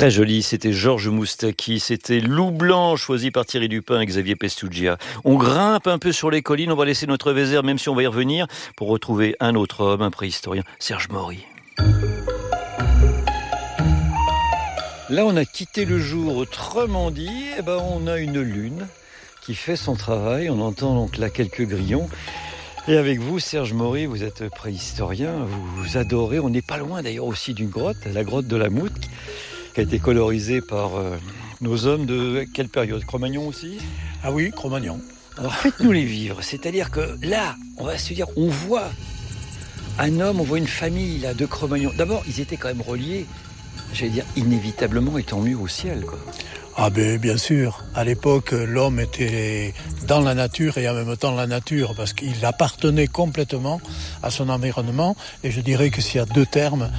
Très joli, c'était Georges Moustaki, c'était Loup Blanc, choisi par Thierry Dupin et Xavier Pestuggia. On grimpe un peu sur les collines, on va laisser notre Vézère, même si on va y revenir, pour retrouver un autre homme, un préhistorien, Serge Maury. Là, on a quitté le jour autrement dit, on a une lune qui fait son travail. On entend donc là quelques grillons. Et avec vous, Serge Maury, vous êtes préhistorien, vous adorez. On n'est pas loin d'ailleurs aussi d'une grotte, la grotte de la Moute, qui a été colorisée par nos hommes de quelle période? Cro-Magnon aussi? Ah oui, Cro-Magnon. Alors faites-nous les vivre. C'est-à-dire que là, on va se dire, on voit un homme, on voit une famille là de Cro-Magnon. D'abord, ils étaient quand même reliés. J'allais dire inévitablement et tant mieux au ciel, quoi. Ah ben bien sûr, à l'époque l'homme était dans la nature et en même temps la nature parce qu'il appartenait complètement à son environnement et je dirais que s'il y a deux termes,